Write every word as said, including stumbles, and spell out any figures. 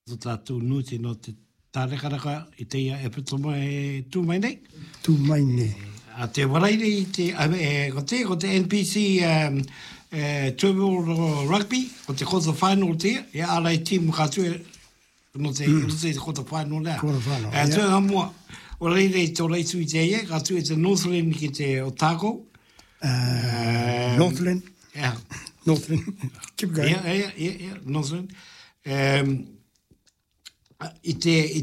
So tātou nuti no te tārekaraka i te ia e pito mai tū mai nei. Tū mai nei. A te waraire i te, e, ko te, ko te N P C um, uh, Travel Rugby, ko te quarter final te, ia arai team kātue, no te, mm. no te quarter final lea. Quarter final, ia. E tue hamua, o reire i tō reitu i te ia, kātue te Northland ki te Otago. Uh, uh, Northland. Yeah. Northland. Keep going. Yeah, yeah, yeah, yeah, Northland. Um, I te,